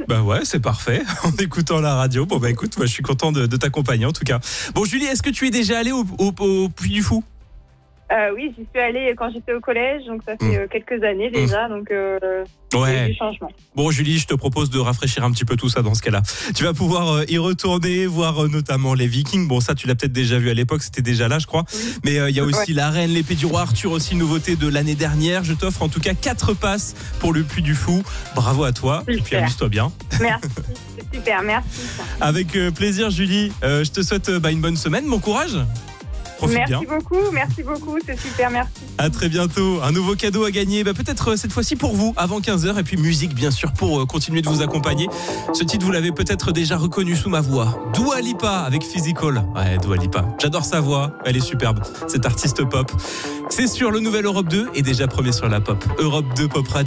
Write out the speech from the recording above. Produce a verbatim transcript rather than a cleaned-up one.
Bah ouais, c'est parfait. En écoutant la radio. Bon bah écoute, moi je suis content de, de t'accompagner en tout cas. Bon Julie, est-ce que tu es déjà allée au, au, au Puy du Fou ? Euh, oui, j'y suis allée quand j'étais au collège, donc ça fait mmh. quelques années déjà, mmh. donc euh, ouais. il y a eu du changement. Bon Julie, je te propose de rafraîchir un petit peu tout ça dans ce cas-là. Tu vas pouvoir y retourner, voir notamment les Vikings. Bon ça tu l'as peut-être déjà vu à l'époque, c'était déjà là je crois. Oui. Mais il euh, y a aussi ouais. la Reine, l'épée du roi Arthur, aussi nouveauté de l'année dernière. Je t'offre en tout cas quatre passes pour le Puy du Fou. Bravo à toi, super. Et puis amuse-toi bien. Merci, c'est super, merci. Avec euh, plaisir Julie, euh, je te souhaite bah, une bonne semaine, bon courage. Profite merci bien. beaucoup, merci beaucoup, c'est super, merci. À très bientôt. Un nouveau cadeau à gagner, bah, peut-être cette fois-ci pour vous, avant quinze heures. Et puis musique, bien sûr, pour continuer de vous accompagner. Ce titre, vous l'avez peut-être déjà reconnu sous ma voix. Dua Lipa avec Physical. Ouais, Dua Lipa. J'adore sa voix, elle est superbe, cette artiste pop. C'est sur le nouvel Europe deux et déjà premier sur la pop. Europe deux Pop Radio.